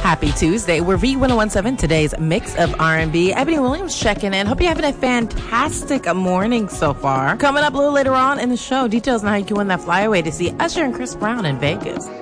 Happy Tuesday. We're V1017, today's mix of R&B. Ebony Williams checking in. Hope you're having a fantastic morning so far. Coming up a little later on in the show, details on how you can win that flyaway to see Usher and Chris Brown in Vegas.